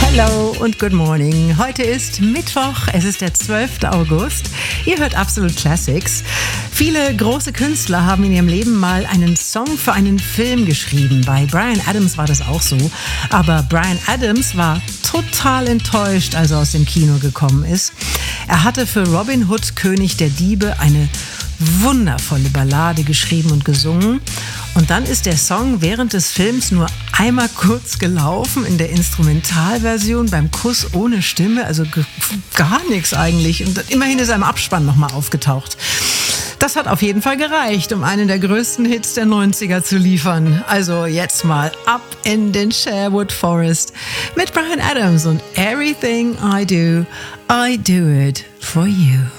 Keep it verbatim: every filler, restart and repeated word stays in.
Hallo und good morning. Heute ist Mittwoch, es ist der zwölfte August. Ihr hört Absolute Classics. Viele große Künstler haben in ihrem Leben mal einen Song für einen Film geschrieben. Bei Bryan Adams war das auch so. Aber Bryan Adams war total enttäuscht, als er aus dem Kino gekommen ist. Er hatte für Robin Hood, König der Diebe, eine wundervolle Ballade geschrieben und gesungen. Und dann ist der Song während des Films nur einmal kurz gelaufen in der Instrumentalversion beim Kuss ohne Stimme, also g- gar nichts eigentlich. Und immerhin ist er im Abspann nochmal aufgetaucht. Das hat auf jeden Fall gereicht, um einen der größten Hits der neunziger zu liefern. Also jetzt mal ab in den Sherwood Forest mit Bryan Adams und Everything I Do, I Do It For You.